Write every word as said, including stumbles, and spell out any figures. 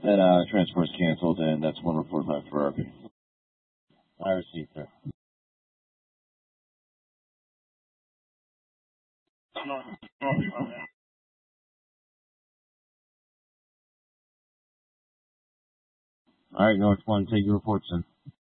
That uh, transfer is canceled, and that's one report back for R P. I received it. All right, North One, take your reports in.